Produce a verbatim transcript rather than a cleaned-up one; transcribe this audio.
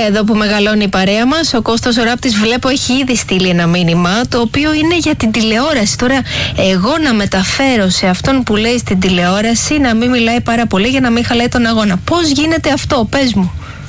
ωραία εδώ που μεγαλώνει η παρέα μας. Ο Κώστας ο Ράπτης βλέπω έχει ήδη στείλει ένα μήνυμα, το οποίο είναι για την τηλεόραση. Τώρα εγώ να μεταφέρω σε αυτόν που λέει στην τηλεόραση να μην μιλάει πάρα πολύ για να μην χαλάει τον αγώνα. Πώς γίνεται αυτό, πες μου.